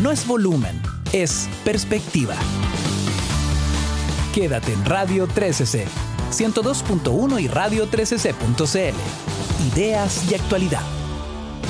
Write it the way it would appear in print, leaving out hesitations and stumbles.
no es volumen, es perspectiva. Quédate en Radio 13C, 102.1 y radio13c.cl. Ideas y actualidad.